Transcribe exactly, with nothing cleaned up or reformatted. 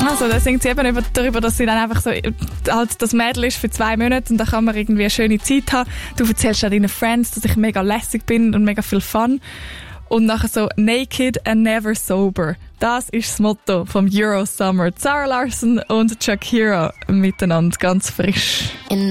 Also da singt sie eben über, darüber, dass sie dann einfach so halt das Mädel ist für zwei Monate und da kann man irgendwie eine schöne Zeit haben. Du erzählst auch deinen Friends, dass ich mega lässig bin und mega viel Fun. Und nachher so «Naked and never sober». Das ist das Motto vom Eurosummer. Zara Larsson und Shakira miteinander, ganz frisch. In